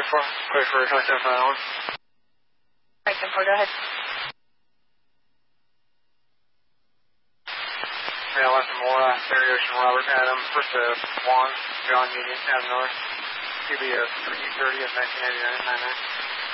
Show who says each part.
Speaker 1: Clear for 27 for that one.
Speaker 2: Right, 10-4, go ahead.
Speaker 1: Yeah, left and more, Mary Ocean, Robert, Adam, first Juan, John Union, Adam North. QB of 330 of 1989, 99.